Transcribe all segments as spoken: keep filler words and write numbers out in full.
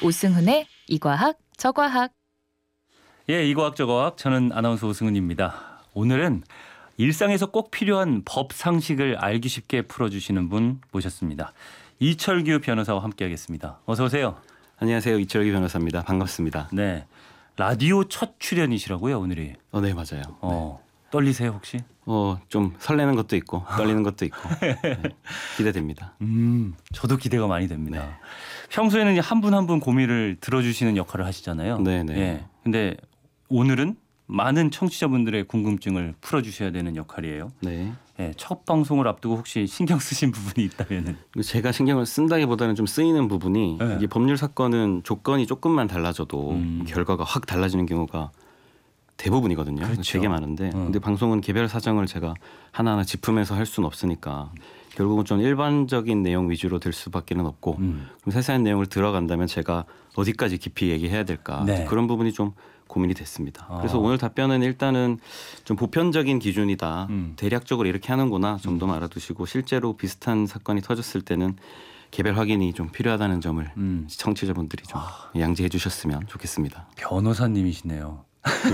오승훈의 이과학 저과학. 예, 이과학 저과학, 저는 아나운서 오승훈입니다. 오늘은 일상에서 꼭 필요한 법 상식을 알기 쉽게 풀어주시는 분 모셨습니다. 이철규 변호사와 함께하겠습니다. 어서 오세요. 안녕하세요, 이철규 변호사입니다. 반갑습니다. 네, 라디오 첫 출연이시라고요, 오늘이? 어, 네, 맞아요. 어, 네. 떨리세요 혹시? 어, 좀 설레는 것도 있고 떨리는 것도 있고 네, 기대됩니다. 음, 저도 기대가 많이 됩니다. 네. 평소에는 한 분 한 분 고민을 들어주시는 역할을 하시잖아요. 네, 네. 예, 근데 오늘은 많은 청취자분들의 궁금증을 풀어주셔야 되는 역할이에요. 네. 예, 첫 방송을 앞두고 혹시 신경 쓰신 부분이 있다면은? 제가 신경을 쓴다기보다는 좀 쓰이는 부분이 네. 이게 법률 사건은 조건이 조금만 달라져도 음. 결과가 확 달라지는 경우가 대부분이거든요. 그렇죠. 되게 많은데 음. 근데 방송은 개별 사정을 제가 하나하나 짚으면서 할 수는 없으니까 결국은 좀 일반적인 내용 위주로 될 수밖에는 없고 음. 그럼 세세한 내용을 들어간다면 제가 어디까지 깊이 얘기해야 될까 네. 그런 부분이 좀 고민이 됐습니다. 아. 그래서 오늘 답변은 일단은 좀 보편적인 기준이다. 음. 대략적으로 이렇게 하는구나 정도만 알아두시고 실제로 비슷한 사건이 터졌을 때는 개별 확인이 좀 필요하다는 점을 음. 청취자분들이 좀 아. 양지해 주셨으면 좋겠습니다. 변호사님이시네요.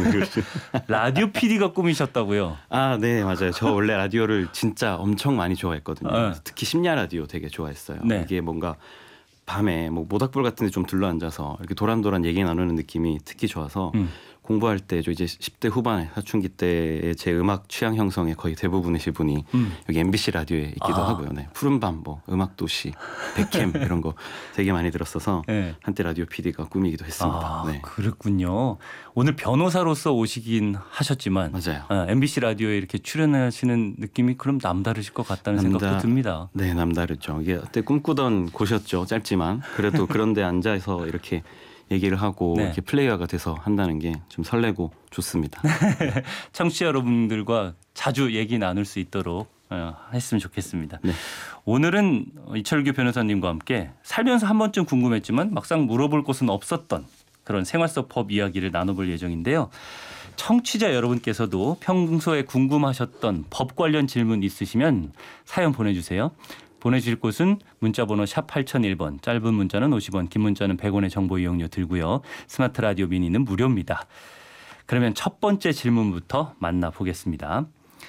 라디오 피디가 꿈이셨다고요? 아, 네, 맞아요. 저 원래 라디오를 진짜 엄청 많이 좋아했거든요. 네. 특히 심야 라디오 되게 좋아했어요. 네. 이게 뭔가 밤에 뭐 모닥불 같은 데 좀 둘러앉아서 이렇게 도란도란 얘기 나누는 느낌이 특히 좋아서 음. 공부할 때 저 이제 십 대 후반에 사춘기 때의 제 음악 취향 형성의 거의 대부분이신 분이 음. 여기 엠비씨 라디오에 있기도 아. 하고요. 네. 푸른밤, 뭐 음악도시, 백캠 이런 거 되게 많이 들었어서 네. 한때 라디오 피디가 꿈이기도 했습니다. 아, 네. 그렇군요. 오늘 변호사로서 오시긴 하셨지만 맞아요. 아, 엠비씨 라디오에 이렇게 출연하시는 느낌이 그럼 남다르실 것 같다는 남다- 생각도 듭니다. 네, 남다르죠. 이게 그때 꿈꾸던 곳이었죠. 짧지만 그래도 그런데 앉아서 이렇게 얘기를 하고 네. 이렇게 플레이어가 돼서 한다는 게 좀 설레고 좋습니다. 청취자 여러분들과 자주 얘기 나눌 수 있도록 어, 했으면 좋겠습니다. 네. 오늘은 이철규 변호사님과 함께 살면서 한 번쯤 궁금했지만 막상 물어볼 곳은 없었던 그런 생활 속 법 이야기를 나눠볼 예정인데요. 청취자 여러분께서도 평소에 궁금하셨던 법 관련 질문 있으시면 사연 보내주세요. 보내주실 곳은 문자번호 샵 팔공공일 번, 짧은 문자는 오십 원, 긴 문자는 백 원의 정보 이용료 들고요. 스마트 라디오 미니는 무료입니다. 그러면 첫 번째 질문부터 만나보겠습니다.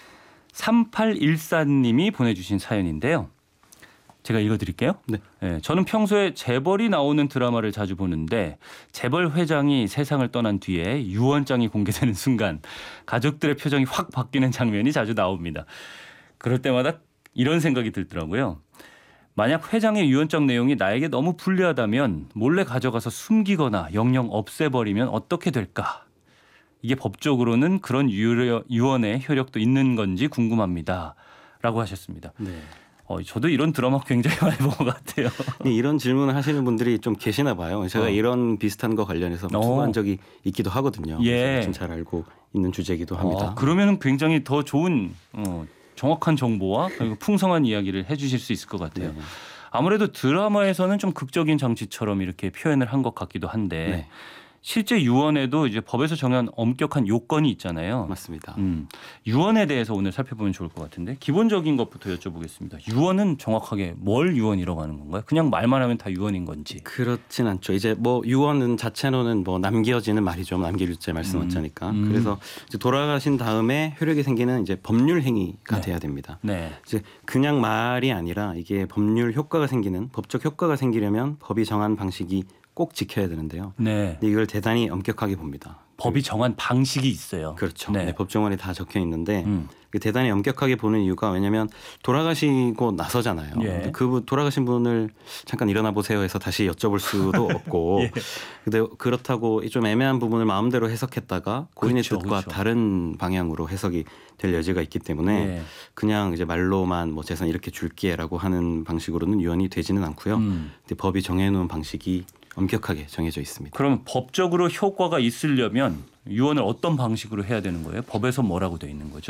삼팔일사 님이 보내주신 사연인데요. 제가 읽어드릴게요. 네. 네, 저는 평소에 재벌이 나오는 드라마를 자주 보는데 재벌 회장이 세상을 떠난 뒤에 유언장이 공개되는 순간 가족들의 표정이 확 바뀌는 장면이 자주 나옵니다. 그럴 때마다 이런 생각이 들더라고요. 만약 회장의 유언장 내용이 나에게 너무 불리하다면 몰래 가져가서 숨기거나 영영 없애버리면 어떻게 될까? 이게 법적으로는 그런 유언의 효력도 있는 건지 궁금합니다. 라고 하셨습니다. 네. 어, 저도 이런 드라마 굉장히 많이 본 것 같아요. 이런 질문을 하시는 분들이 좀 계시나 봐요. 제가 어. 이런 비슷한 거 관련해서 어. 투고한 적이 있기도 하거든요. 예. 그래서 좀 잘 알고 있는 주제이기도 합니다. 어, 그러면 굉장히 더 좋은 어, 정확한 정보와 그리고 풍성한 이야기를 해주실 수 있을 것 같아요. 네. 아무래도 드라마에서는 좀 극적인 장치처럼 이렇게 표현을 한 것 같기도 한데 네. 실제 유언에도 이제 법에서 정한 엄격한 요건이 있잖아요. 맞습니다. 음, 유언에 대해서 오늘 살펴보면 좋을 것 같은데 기본적인 것부터 여쭤보겠습니다. 유언은 정확하게 뭘 유언이라고 하는 건가요? 그냥 말만 하면 다 유언인 건지. 그렇진 않죠. 이제 뭐 유언은 자체로는 뭐 남겨지는 말이죠. 남길유죄 말씀하자니까. 음. 그래서 이제 돌아가신 다음에 효력이 생기는 이제 법률 행위가 네. 돼야 됩니다. 네. 이제 그냥 말이 아니라 이게 법률 효과가 생기는 법적 효과가 생기려면 법이 정한 방식이 꼭 지켜야 되는데요. 네. 근데 이걸 대단히 엄격하게 봅니다. 법이 정한 방식이 있어요. 그렇죠. 네. 네, 법정원에 다 적혀 있는데 음. 대단히 엄격하게 보는 이유가 왜냐하면 돌아가시고 나서잖아요. 예. 근데 그 돌아가신 분을 잠깐 일어나 보세요 해서 다시 여쭤볼 수도 없고 예. 근데 그렇다고 좀 애매한 부분을 마음대로 해석했다가 고인의 그렇죠, 뜻과 그렇죠. 다른 방향으로 해석이 될 여지가 있기 때문에 예. 그냥 이제 말로만 뭐 재산 이렇게 줄게라고 하는 방식으로는 유언이 되지는 않고요. 음. 근데 법이 정해놓은 방식이 엄격하게 정해져 있습니다. 그럼 법적으로 효과가 있으려면 유언을 어떤 방식으로 해야 되는 거예요? 법에서 뭐라고 되어 있는 거죠?